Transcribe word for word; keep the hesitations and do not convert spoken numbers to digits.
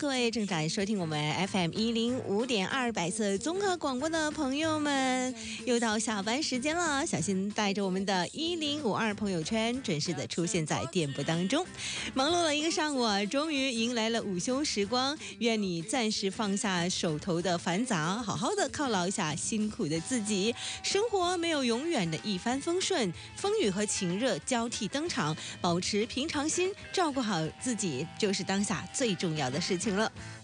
各位正在收听我们 F M 一零五点二百色综合广播的朋友们，又到下班时间了。小新带着我们的一零五二朋友圈准时的出现在电波当中。忙碌了一个上午啊，终于迎来了午休时光。愿你暂时放下手头的繁杂，好好的犒劳一下辛苦的自己。生活没有永远的一帆风顺，风雨和晴热交替登场，保持平常心，照顾好自己就是当下最重要的事情了。